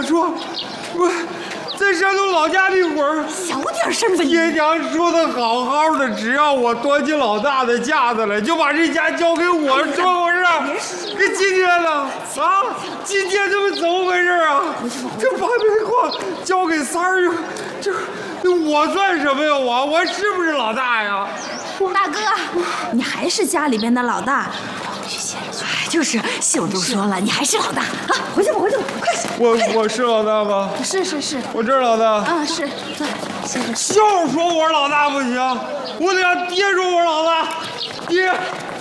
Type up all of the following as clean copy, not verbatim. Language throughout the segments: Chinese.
娘说，我在山东老家那会儿， 小点声吧！ 爹娘说的好好的，只要我端起老大的架子来，就把这家交给我，说不是？这今天呢？啊，今天这不怎么回事啊？这把煤矿交给三儿，这我算什么呀？我是不是老大呀？ 大哥，你还是家里边的老大。哎，就是秀都说了，你还是老大啊！回去吧，快！ 我是老大吗？ 是， 我这是老大。 啊，是，对， 秀说我是老大不行，我得让爹说我是老大。爹，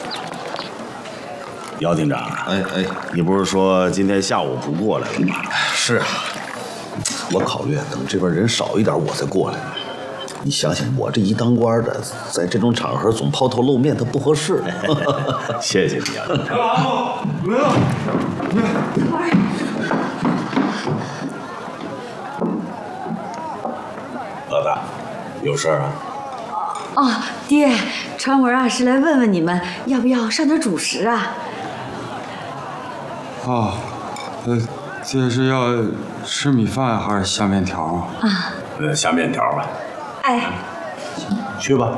姚厅长，哎，你不是说今天下午不过来了吗？ 是啊，我考虑等这边人少一点，我再过来。你想想，我这一当官的，在这种场合总抛头露面，它不合适。 谢谢你啊， 没了。 老大，有事儿啊？ 哦，爹，传文啊是来问问你们要不要上点主食啊？ 哦，这是要吃米饭还是下面条啊？ 下面条吧。 哎， 去吧。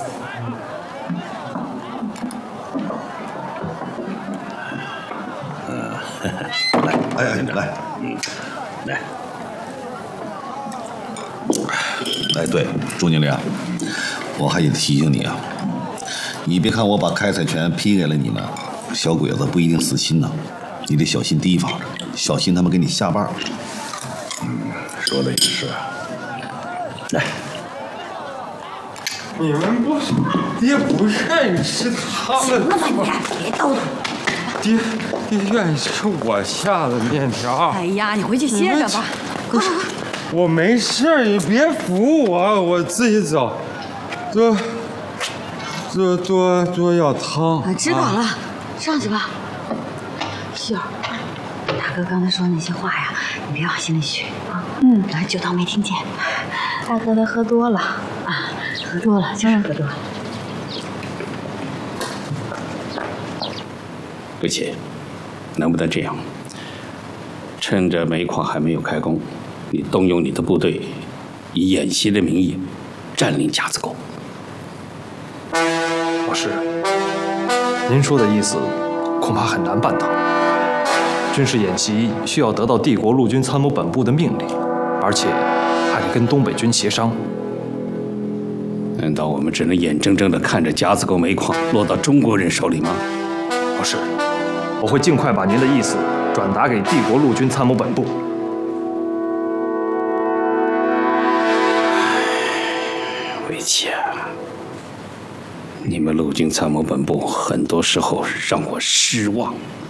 来， 来。 哎，对，朱经理啊，我还得提醒你啊，你别看我把开采权批给了你们，小鬼子不一定死心呢，你得小心提防着，小心他们给你下绊。 说的也是。来。 你们不，爹不愿意吃他们。 行了吧，你别叨叨。 爹愿意吃我下的面条。 哎呀，你回去歇着吧。快！ 我没事，你别扶我，我自己走。多要汤。 知道了，上去吧。秀儿，大哥刚才说那些话呀，你别往心里去啊。就当没听见。大哥他喝多了啊，喝多了，就是喝多了。 魏琪，能不能这样？趁着煤矿还没有开工，你动用你的部队，以演习的名义占领夹子沟。 老师，您说的意思恐怕很难办到。军事演习需要得到帝国陆军参谋本部的命令，而且还得跟东北军协商。 难道我们只能眼睁睁地看着夹子沟煤矿落到中国人手里吗？ 老师，我会尽快把您的意思转达给帝国陆军参谋本部。 魏琪，你们陆军参谋本部很多时候让我失望。